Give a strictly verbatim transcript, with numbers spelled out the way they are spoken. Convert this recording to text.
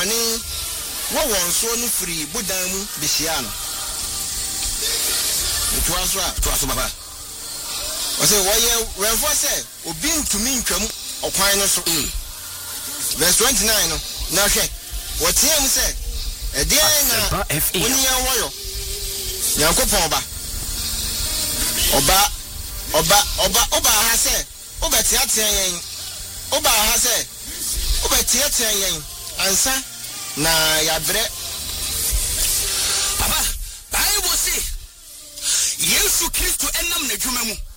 ɔne wo won so no free budan mu behia no etwa so a to so baba o say wo ye renfo say obi ntumi ntwam okwan no so verse twenty-nine no na hwe wo tie mu say e de na oni yan woyo Yankopon ba oba oba oba oba ha say oba tiatia yen oba ha say oba tiatia yen ansa na yabre Papa Bible say Yesu Kristo enam na dwuma mu